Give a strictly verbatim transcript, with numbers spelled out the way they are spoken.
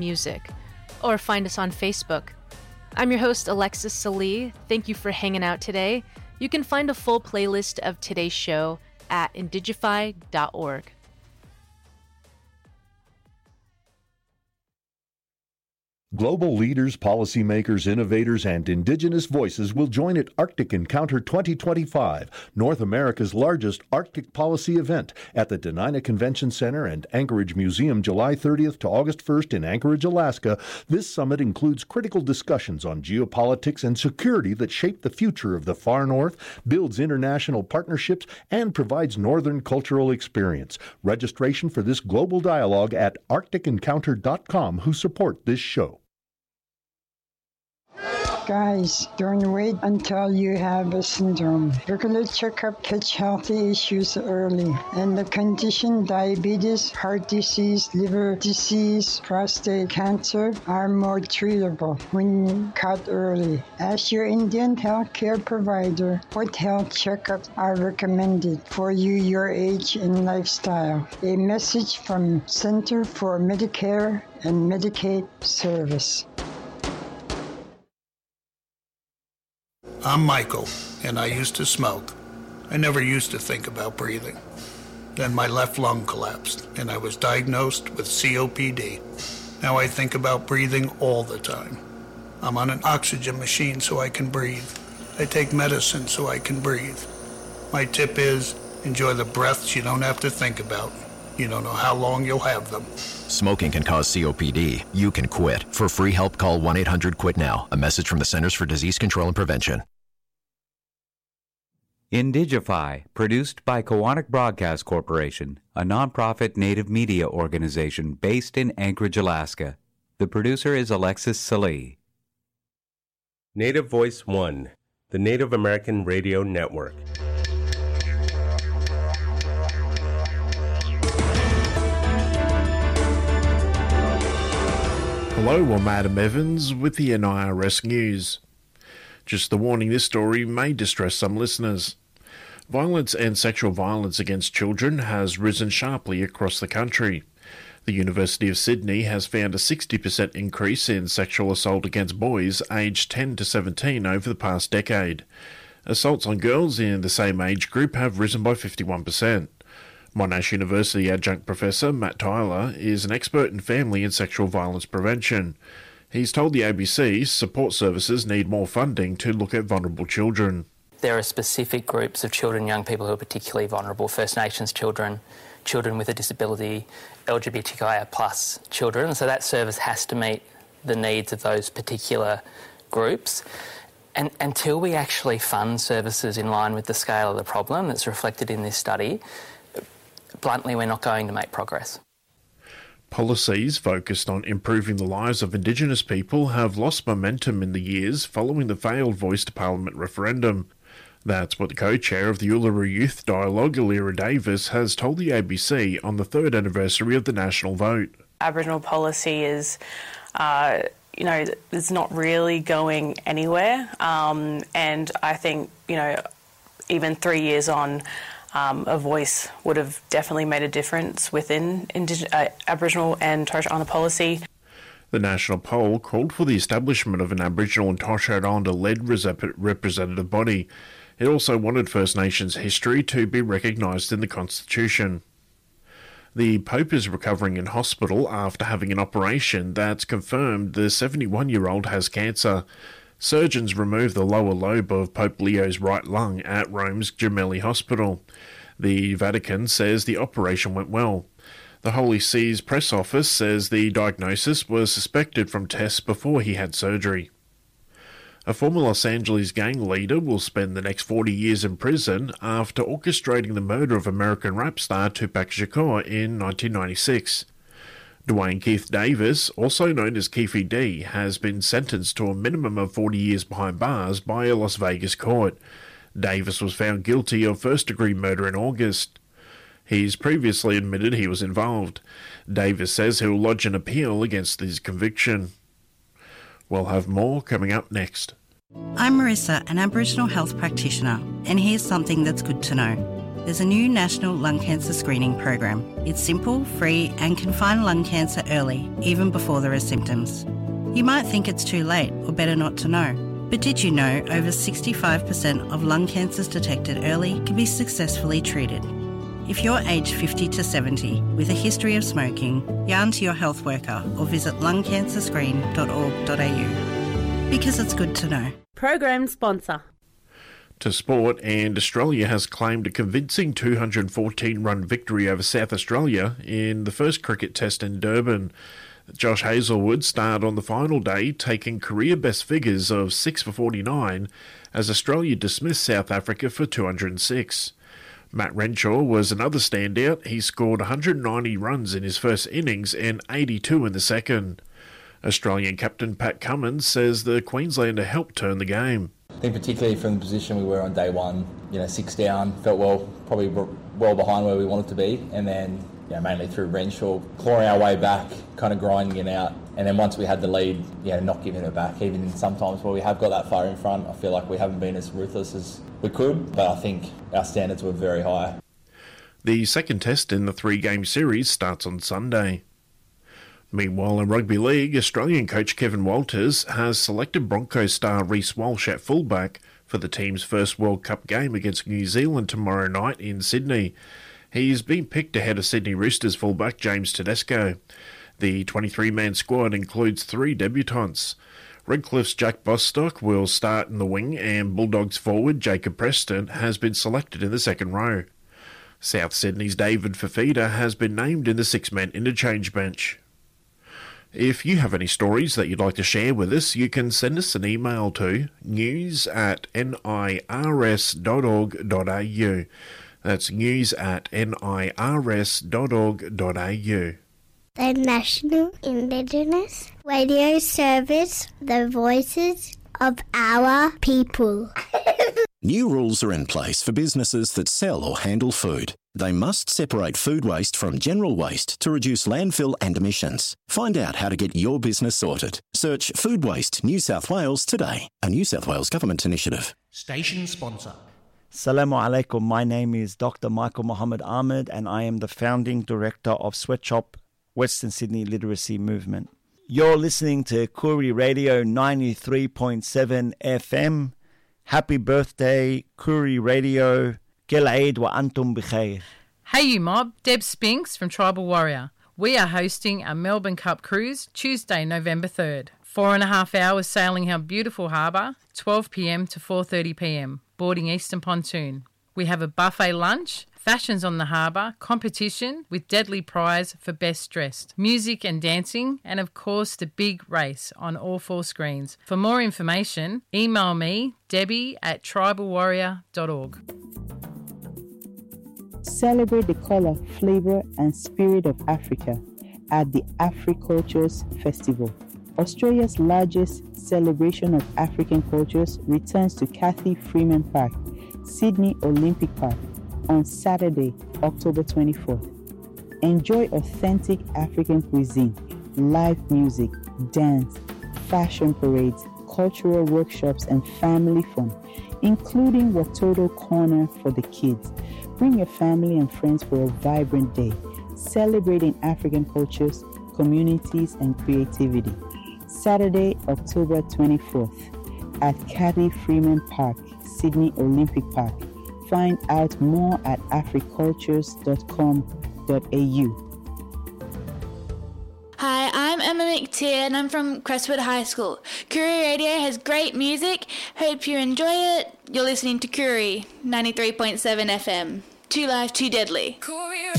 music, or find us on Facebook. I'm your host, Alexis Salee. Thank you for hanging out today. You can find a full playlist of today's show at indigify dot org. Global leaders, policymakers, innovators, and indigenous voices will join at Arctic Encounter twenty twenty-five, North America's largest Arctic policy event, at the Dena'ina Convention Center and Anchorage Museum July thirtieth to August first in Anchorage, Alaska. This summit includes critical discussions on geopolitics and security that shape the future of the far north, builds international partnerships, and provides northern cultural experience. Registration for this global dialogue at arctic encounter dot com, who support this show. Guys, don't wait until you have a syndrome. Regular checkup catch healthy issues early, and the condition diabetes, heart disease, liver disease, prostate cancer are more treatable when caught early. As your Indian healthcare provider, what health checkups are recommended for you, your age, and lifestyle? A message from Center for Medicare and Medicaid Service. I'm Michael, and I used to smoke. I never used to think about breathing. Then my left lung collapsed, and I was diagnosed with C O P D. Now I think about breathing all the time. I'm on an oxygen machine so I can breathe. I take medicine so I can breathe. My tip is, enjoy the breaths you don't have to think about. You don't know how long you'll have them. Smoking can cause C O P D. You can quit. For free help, call one eight hundred quit now. A message from the Centers for Disease Control and Prevention. Indigify, produced by Koahnic Broadcast Corporation, a nonprofit native media organization based in Anchorage, Alaska. The producer is Alexis Salee. Native Voice One, the Native American Radio Network. Hello, I'm Adam Evans with the N I R S News. Just a warning, this story may distress some listeners. Violence and sexual violence against children has risen sharply across the country. The University of Sydney has found a sixty percent increase in sexual assault against boys aged ten to seventeen over the past decade. Assaults on girls in the same age group have risen by fifty-one percent. Monash University adjunct professor Matt Tyler is an expert in family and sexual violence prevention. He's told the A B C support services need more funding to look at vulnerable children. There are specific groups of children and young people who are particularly vulnerable: First Nations children, children with a disability, L G B T Q I A plus children. So that service has to meet the needs of those particular groups. And until we actually fund services in line with the scale of the problem that's reflected in this study, bluntly, we're not going to make progress. Policies focused on improving the lives of Indigenous people have lost momentum in the years following the failed Voice to Parliament referendum. That's what the co-chair of the Uluru Youth Dialogue, Alira Davis, has told the A B C on the third anniversary of the national vote. Aboriginal policy is, uh, you know, it's not really going anywhere. Um, and I think, you know, even three years on, Um, a voice would have definitely made a difference within Indig- uh, Aboriginal and Torres Strait Islander policy. The national poll called for the establishment of an Aboriginal and Torres Strait Islander-led representative body. It also wanted First Nations history to be recognised in the Constitution. The Pope is recovering in hospital after having an operation that's confirmed the seventy-one-year-old has cancer. Surgeons removed the lower lobe of Pope Leo's right lung at Rome's Gemelli Hospital. The Vatican says the operation went well. The Holy See's press office says the diagnosis was suspected from tests before he had surgery. A former Los Angeles gang leader will spend the next forty years in prison after orchestrating the murder of American rap star Tupac Shakur in nineteen ninety-six. Dwayne Keith Davis, also known as Keefy D, has been sentenced to a minimum of forty years behind bars by a Las Vegas court. Davis was found guilty of first-degree murder in August. He's previously admitted he was involved. Davis says he'll lodge an appeal against his conviction. We'll have more coming up next. I'm Marissa, an Aboriginal health practitioner, and here's something that's good to know. there's a new national lung cancer screening program. It's simple, free, and can find lung cancer early, even before there are symptoms. You might think it's too late or better not to know. But did you know over sixty-five percent of lung cancers detected early can be successfully treated? If you're aged fifty to seventy with a history of smoking, yarn to your health worker or visit lung cancer screen dot org dot a u. Because it's good to know. Program sponsor. To sport, and Australia has claimed a convincing two hundred fourteen run victory over South Australia in the first cricket test in Durban. Josh Hazlewood starred on the final day, taking career best figures of six for forty-nine as Australia dismissed South Africa for two hundred six. Matt Renshaw was another standout. He scored one hundred ninety runs in his first innings and eighty-two in the second. Australian captain Pat Cummins says the Queenslander helped turn the game. I think particularly from the position we were on day one, you know, six down, felt well, probably well behind where we wanted to be, and then, you know, mainly through Renshaw, clawing our way back, kind of grinding it out, and then once we had the lead, you know, not giving it back, even sometimes where we have got that far in front, I feel like we haven't been as ruthless as we could, but I think our standards were very high. The second test in the three-game series starts on Sunday. Meanwhile, in rugby league, Australian coach Kevin Walters has selected Broncos star Reece Walsh at fullback for the team's first World Cup game against New Zealand tomorrow night in Sydney. He's been picked ahead of Sydney Roosters fullback James Tedesco. The twenty-three man squad includes three debutants. Redcliffe's Jack Bostock will start in the wing, and Bulldogs forward Jacob Preston has been selected in the second row. South Sydney's David Fafita has been named in the six-man interchange bench. If you have any stories that you'd like to share with us, you can send us an email to news at nirs dot org dot a u. That's news at nirs dot org dot a u. The National Indigenous Radio Service, the voices of our people. New rules are in place for businesses that sell or handle food. They must separate food waste from general waste to reduce landfill and emissions. Find out how to get your business sorted. Search Food Waste New South Wales today, a New South Wales government initiative. Station sponsor. Assalamu alaikum. My name is Doctor Michael Muhammad Ahmed, and I am the founding director of Sweatshop Western Sydney Literacy Movement. You're listening to Koori Radio ninety-three point seven F M. Happy birthday, Koori Radio. Kel Eid wa antum bikhair. Hey you mob, Deb Spinks from Tribal Warrior. We are hosting a Melbourne Cup cruise Tuesday, November third. Four and a half hours sailing our beautiful harbour, twelve p m to four thirty p m, boarding Eastern Pontoon. We have a buffet lunch, fashions on the harbour, competition with deadly prize for best dressed, music and dancing, and of course the big race on all four screens. For more information, email me, Debbie at tribal warrior dot org. Celebrate the colour, flavour and spirit of Africa at the Africultures Festival. Australia's largest celebration of African cultures returns to Cathy Freeman Park, Sydney Olympic Park, on Saturday, October twenty-fourth. Enjoy authentic African cuisine, live music, dance, fashion parades, cultural workshops and family fun, including Watoto Corner for the kids. Bring your family and friends for a vibrant day, celebrating African cultures, communities, and creativity. Saturday, October twenty-fourth, at Cathy Freeman Park, Sydney Olympic Park. Find out more at africultures dot com dot a u. Hi, I'm Emma McTeer and I'm from Crestwood High School. Koori Radio has great music. Hope you enjoy it. You're listening to Koori ninety-three point seven F M. Too live, too deadly. Koori.